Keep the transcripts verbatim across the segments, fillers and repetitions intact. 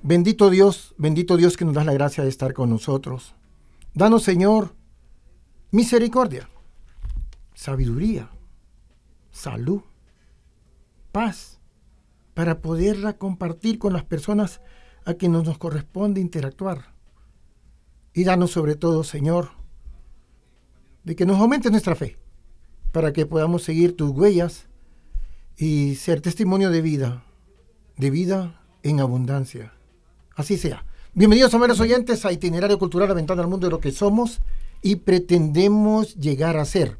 Bendito Dios, bendito Dios que nos das la gracia de estar con nosotros. Danos, Señor, misericordia, sabiduría, salud, paz, para poderla compartir con las personas a quienes nos corresponde interactuar. Y danos sobre todo, Señor, de que nos aumente nuestra fe, para que podamos seguir tus huellas y ser testimonio de vida, de vida en abundancia. Así sea. Bienvenidos, amables oyentes, a Itinerario Cultural, la ventana al mundo de lo que somos y pretendemos llegar a ser.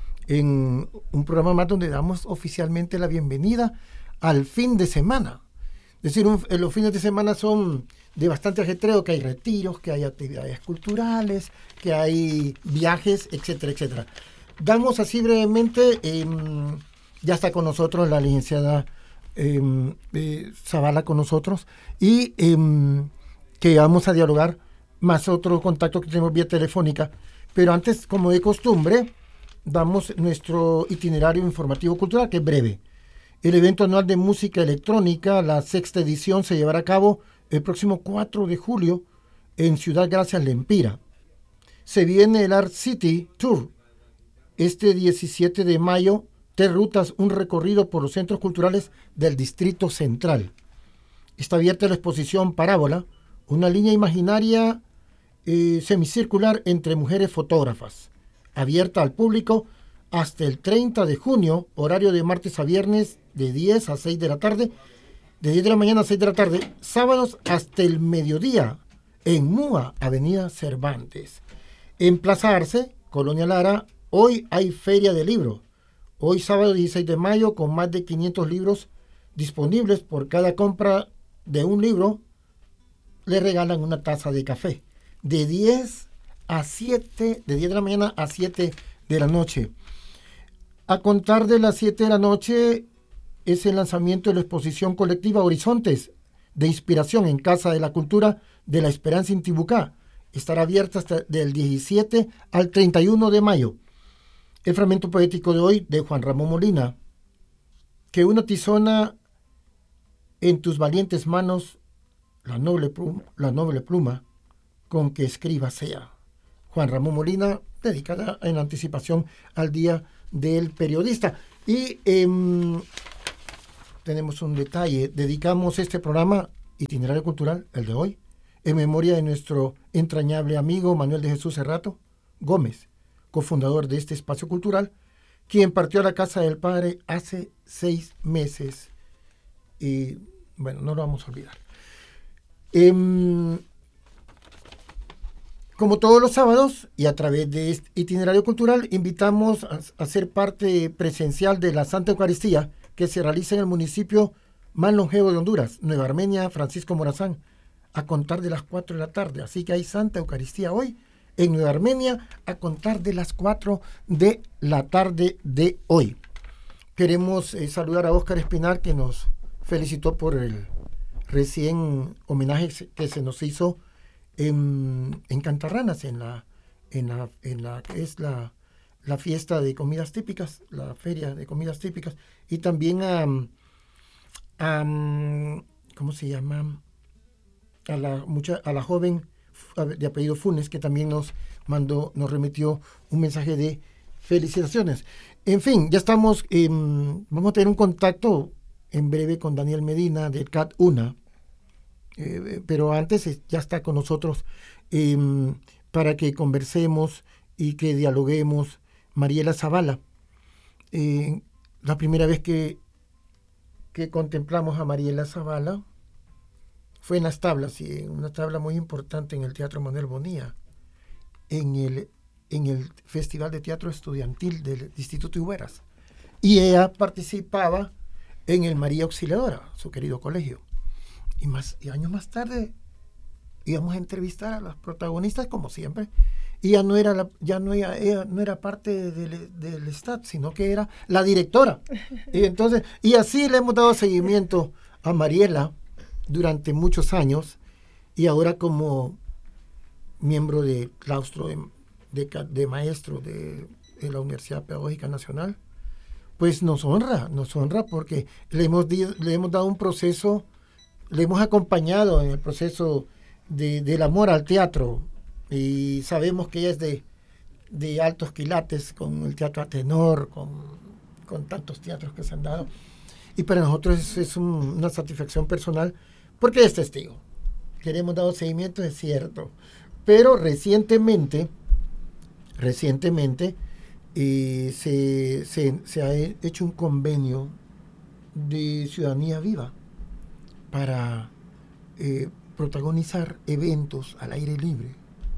En un programa más donde damos oficialmente la bienvenida al fin de semana. Es decir, un, los fines de semana son de bastante ajetreo, que hay retiros, que hay actividades culturales, que hay viajes, etcétera, etcétera. Damos así brevemente, eh, ya está con nosotros la licenciada eh, eh, Zavala con nosotros, y eh, que vamos a dialogar, más otro contacto que tenemos vía telefónica. Pero antes, como de costumbre, damos nuestro itinerario informativo cultural, que es breve. El evento anual de música electrónica, la sexta edición, se llevará a cabo el próximo cuatro de julio en Ciudad Gracias, Lempira. Se viene el Art City Tour. Este diecisiete de mayo, tres rutas, un recorrido por los centros culturales del Distrito Central. Está abierta la exposición Parábola, una línea imaginaria eh, semicircular entre mujeres fotógrafas, abierta al público hasta el treinta de junio, horario de martes a viernes de diez a seis de la tarde, de diez de la mañana a seis de la tarde, sábados hasta el mediodía, en MUA, Avenida Cervantes. En Plaza Arce, Colonia Lara, hoy hay Feria de Libros. Hoy sábado dieciséis de mayo, con más de quinientos libros disponibles. Por cada compra de un libro, le regalan una taza de café. De diez a siete, de diez de la mañana a siete de la noche. A contar de las siete de la noche es el lanzamiento de la exposición colectiva Horizontes de Inspiración en Casa de la Cultura de la Esperanza, Intibucá. Estará abierta hasta del diecisiete al treinta y uno de mayo. El fragmento poético de hoy, de Juan Ramón Molina: que una tizona en tus valientes manos, la noble pluma, la noble pluma con que escriba sea. Juan Ramón Molina, dedicada en anticipación al Día del Periodista. Y eh, tenemos un detalle: dedicamos este programa, Itinerario Cultural, el de hoy, en memoria de nuestro entrañable amigo Manuel de Jesús Cerrato Gómez, cofundador de este espacio cultural, quien partió a la casa del Padre hace seis meses. Y bueno, no lo vamos a olvidar. Eh, Como todos los sábados, y a través de este itinerario cultural, invitamos a, a ser parte presencial de la Santa Eucaristía, que se realiza en el municipio más longevo de Honduras, Nueva Armenia, Francisco Morazán, a contar de las cuatro de la tarde. Así que hay Santa Eucaristía hoy en Nueva Armenia, a contar de las cuatro de la tarde de hoy. Queremos eh, saludar a Óscar Espinar, que nos felicitó por el recién homenaje que se nos hizo En, en Cantarranas, en la, en la, en la que es la, la fiesta de comidas típicas, la feria de comidas típicas, y también a, a ¿cómo se llama? A la, mucha, a la joven de apellido Funes, que también nos mandó, nos remitió un mensaje de felicitaciones. En fin, ya estamos, eh, vamos a tener un contacto en breve con Daniel Medina del C A T UNA. Eh, pero antes eh, ya está con nosotros eh, para que conversemos y que dialoguemos Mariela Zavala. Eh, la primera vez que, que contemplamos a Mariela Zavala fue en las tablas, y en una tabla muy importante en el Teatro Manuel Bonilla, en el, en el Festival de Teatro Estudiantil del Instituto Igueras. Y ella participaba en el María Auxiliadora, su querido colegio. Y, más, y años más tarde íbamos a entrevistar a las protagonistas, como siempre, y ya no era, la, ya no era, ella no era parte del, del staff, sino que era la directora. Y, entonces, y así le hemos dado seguimiento a Mariela durante muchos años, y ahora como miembro del claustro de, de, de maestro de, de la Universidad Pedagógica Nacional, pues nos honra, nos honra porque le hemos, di, le hemos dado un proceso le hemos acompañado en el proceso de, del amor al teatro y sabemos que ella es de, de altos quilates con el teatro a tenor, con, con tantos teatros que se han dado. Y para nosotros es, es un, una satisfacción personal porque es testigo. Que le hemos dado seguimiento, es cierto. Pero recientemente, recientemente eh, se, se, se ha hecho un convenio de Ciudadanía Viva para eh, protagonizar eventos al aire libre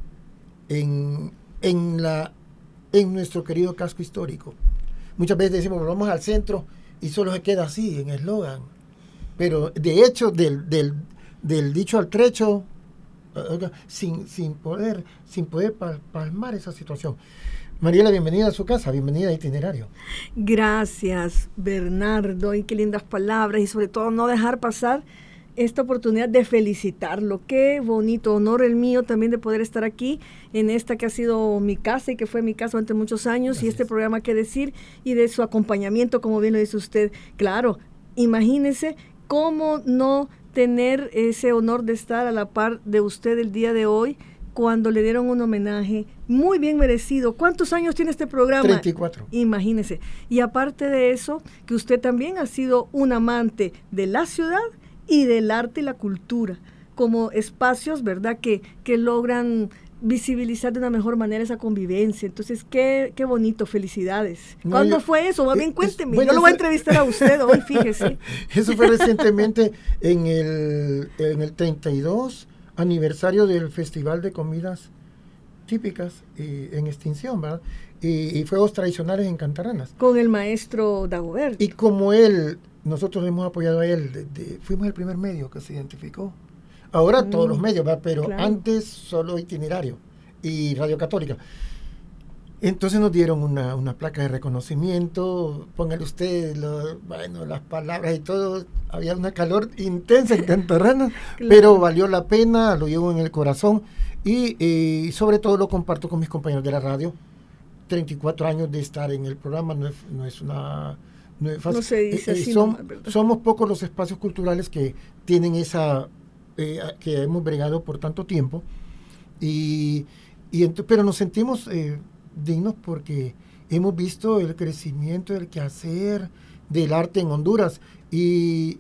en, en, la, en nuestro querido casco histórico. Muchas veces decimos, vamos al centro y solo se queda así, en eslogan. Pero de hecho, del, del, del dicho al trecho, uh, sin, sin poder, sin poder pal, palmar esa situación. Mariela, bienvenida a su casa, bienvenida a Itinerario. Gracias, Bernardo, y qué lindas palabras, y sobre todo no dejar pasar esta oportunidad de felicitarlo. Qué bonito honor el mío también de poder estar aquí en esta que ha sido mi casa y que fue mi casa durante muchos años. Gracias. Y este programa que decir y de su acompañamiento, como bien lo dice usted. Claro, imagínese cómo no tener ese honor de estar a la par de usted el día de hoy cuando le dieron un homenaje muy bien merecido. ¿Cuántos años tiene este programa? treinta y cuatro. Imagínese. Y aparte de eso, que usted también ha sido un amante de la ciudad y del arte y la cultura, como espacios, ¿verdad?, que, que logran visibilizar de una mejor manera esa convivencia. Entonces, qué, qué bonito, felicidades. No, ¿Cuándo yo, fue eso? Más bien, cuénteme. Es, bueno, yo lo voy a entrevistar a usted hoy, fíjese. Eso fue recientemente en el, en el treinta y dos aniversario del Festival de Comidas Típicas eh, en extinción, ¿verdad? Y, y fuegos tradicionales en Cantaranas. Con el maestro Dagoberto. Y como él, nosotros le hemos apoyado a él, de, de, fuimos el primer medio que se identificó. Ahora mm, todos los medios, ¿verdad? Pero claro, antes solo Itinerario y Radio Católica. Entonces nos dieron una, una placa de reconocimiento, póngale usted lo, bueno, las palabras y todo, había una calor intensa en Cantaranas, claro, pero valió la pena, lo llevo en el corazón y eh, sobre todo lo comparto con mis compañeros de la radio. treinta y cuatro años de estar en el programa no es, no es una... No, es fácil. No se dice eh, así, son, no, somos pocos los espacios culturales que tienen esa... Eh, que hemos bregado por tanto tiempo, y, y ent- pero nos sentimos eh, dignos porque hemos visto el crecimiento del quehacer del arte en Honduras, y,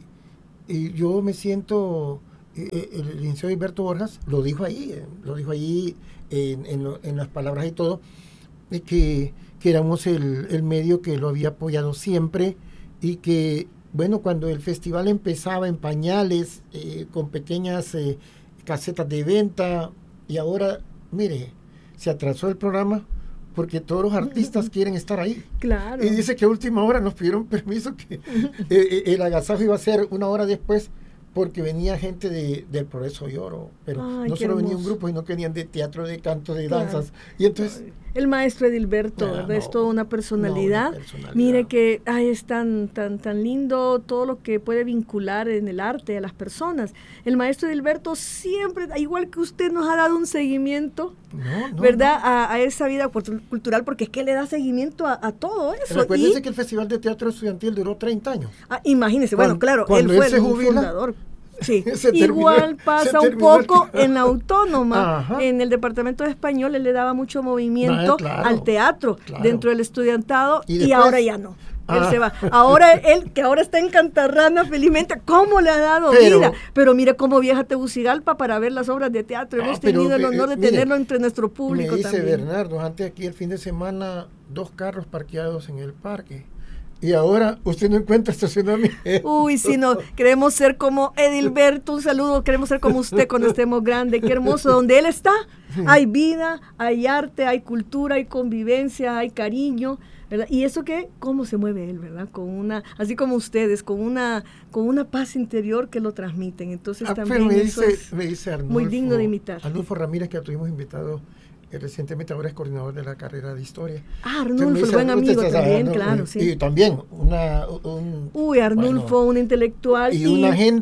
y yo me siento, eh, el licenciado Hilberto Borjas lo dijo ahí, eh, lo dijo ahí en, en, lo, en las palabras y todo, eh, que, que éramos el, el medio que lo había apoyado siempre, y que bueno, cuando el festival empezaba en pañales, eh, con pequeñas eh, casetas de venta, y ahora, mire, se atrasó el programa porque todos los artistas quieren estar ahí. Claro. Y dice que a última hora nos pidieron permiso, que eh, el agasajo iba a ser una hora después, porque venía gente de, del Progreso y Oro, pero Ay, no solo hermoso. venía un grupo, sino que venían de teatro, de canto, de Claro. danzas, y entonces... El maestro Edilberto, Ah, ¿verdad? no, es toda una personalidad. no, una personalidad. Mire que ay, es tan, tan, tan lindo todo lo que puede vincular en el arte a las personas. El maestro Edilberto siempre, igual que usted, nos ha dado un seguimiento, no, no, ¿verdad? No. A, a esa vida cultural, porque es que le da seguimiento a, a todo eso. Recuérdense y, que el Festival de Teatro Estudiantil duró treinta años. Ah, imagínese, bueno, Cuando, claro, cuando él fue él se el jubila, fundador. Sí, terminó, igual pasa un poco en la Autónoma. Ajá. En el departamento de español él le daba mucho movimiento ah, claro, al teatro, claro, dentro del estudiantado, y, y ahora ya no. Ah. Él se va. Ahora él, que ahora está en Cantarrana, felizmente, ¿cómo le ha dado pero, vida? Pero mire cómo viaja Tegucigalpa para ver las obras de teatro. Hemos ah, tenido pero, el honor de eh, tenerlo mire, entre nuestro público me dice también. Bernardo, antes aquí el fin de semana, dos carros parqueados en el parque. Y ahora usted no encuentra estacionamiento. Uy, si no, queremos ser como Edilberto, un saludo, queremos ser como usted cuando estemos grandes, qué hermoso, donde él está, hay vida, hay arte, hay cultura, hay convivencia, hay cariño, ¿verdad? Y eso que, cómo se mueve él, ¿verdad? Con una, así como ustedes, con una, con una paz interior que lo transmiten, entonces ah, también me eso dice, es me dice Arnulfo, muy digno de imitar. Arnulfo Ramírez, que tuvimos invitado recientemente, ahora es coordinador de la carrera de historia. Ah, Arnulfo, el buen amigo también, claro, sí. Y también una... Un, Uy, Arnulfo, bueno, un intelectual. Y, y una agenda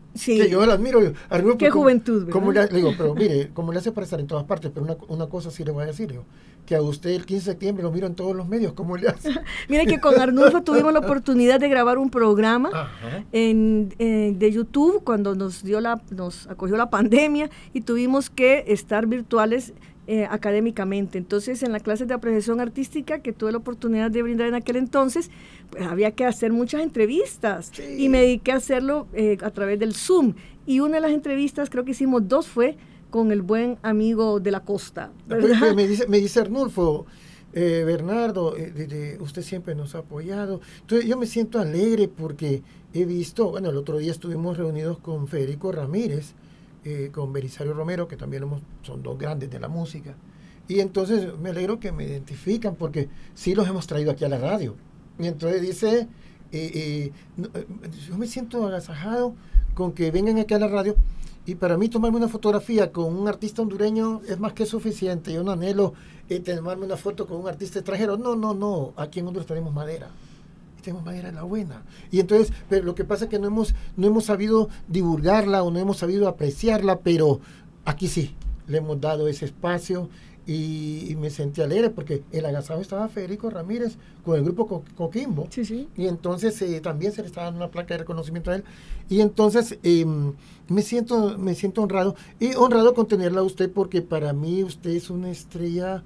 Sí. Que yo la admiro. Arnulfo, Qué como, juventud, ¿verdad? Como le, le digo, pero mire, como le hace para estar en todas partes, pero una, una cosa sí le voy a decir, yo, que a usted el quince de septiembre lo miro en todos los medios, ¿cómo le hace? Mire que con Arnulfo tuvimos la oportunidad de grabar un programa en, en, de YouTube cuando nos dio la, nos acogió la pandemia y tuvimos que estar virtuales eh, académicamente. Entonces, en la clase de apreciación artística que tuve la oportunidad de brindar en aquel entonces, pues había que hacer muchas entrevistas sí. y me dediqué a hacerlo eh, a través del Zoom. Y una de las entrevistas, creo que hicimos dos, fue con el buen amigo de la costa, ¿verdad? Me dice, me dice Arnulfo, eh, Bernardo, eh, de, de, usted siempre nos ha apoyado. Entonces yo me siento alegre porque he visto, bueno, el otro día estuvimos reunidos con Federico Ramírez, eh, con Belisario Romero, que también hemos, son dos grandes de la música. Y entonces me alegro que me identifican porque sí los hemos traído aquí a la radio. Y entonces dice, eh, eh, no, eh, yo me siento agasajado con que vengan aquí a la radio. Y para mí tomarme una fotografía con un artista hondureño es más que suficiente. Yo no anhelo eh, tomarme una foto con un artista extranjero. No, no, no. Aquí en Honduras tenemos madera. Tenemos madera de la buena. Y entonces, pero lo que pasa es que no hemos, no hemos sabido divulgarla o no hemos sabido apreciarla, pero aquí sí, le hemos dado ese espacio. Y, y me sentí alegre porque el agasajo estaba Federico Ramírez con el grupo Co- Coquimbo. Sí, sí. Y entonces eh, también se le estaba dando una placa de reconocimiento a él. Y entonces eh, me siento me siento honrado. Y honrado con tenerla a usted porque para mí usted es una estrella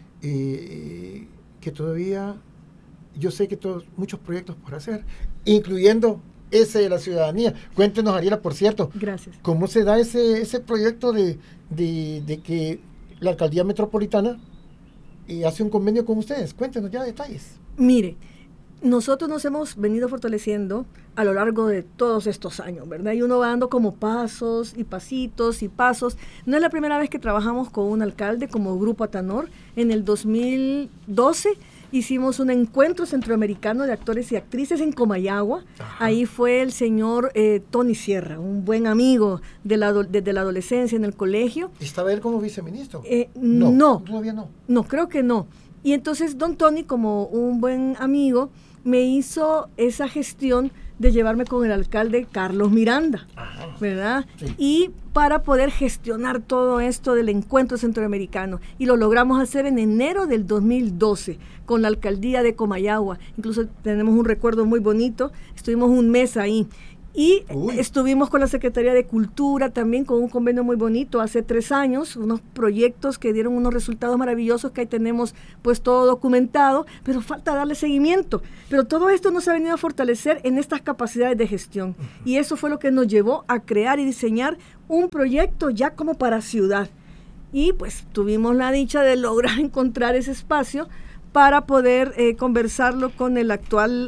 eh, que todavía, yo sé que todos, muchos proyectos por hacer, incluyendo ese de la ciudadanía. Cuéntenos, Ariela, por cierto. Gracias. ¿Cómo se da ese, ese proyecto de, de, de que la alcaldía metropolitana y hace un convenio con ustedes? Cuéntenos ya detalles. Mire, nosotros nos hemos venido fortaleciendo a lo largo de todos estos años, ¿verdad? Y uno va dando como pasos y pasitos y pasos. No es la primera vez que trabajamos con un alcalde como Grupo Atanor. En el dos mil doce hicimos un encuentro centroamericano de actores y actrices en Comayagua. Ajá. Ahí fue el señor eh, Tony Sierra, un buen amigo de la, desde la adolescencia en el colegio. ¿Estaba él como viceministro? Eh, no, no, todavía no. No, creo que no. Y entonces don Tony, como un buen amigo, me hizo esa gestión de llevarme con el alcalde Carlos Miranda, Ajá. ¿verdad? Sí. Y para poder gestionar todo esto del encuentro centroamericano. Y lo logramos hacer en enero del dos mil doce con la alcaldía de Comayagua. Incluso tenemos un recuerdo muy bonito. Estuvimos un mes ahí. Y Uy. estuvimos con la Secretaría de Cultura también con un convenio muy bonito hace tres años, unos proyectos que dieron unos resultados maravillosos que ahí tenemos pues todo documentado, pero falta darle seguimiento. Pero todo esto nos ha venido a fortalecer en estas capacidades de gestión. Uh-huh. Y eso fue lo que nos llevó a crear y diseñar un proyecto ya como para ciudad. Y pues tuvimos la dicha de lograr encontrar ese espacio para poder eh, conversarlo con el actual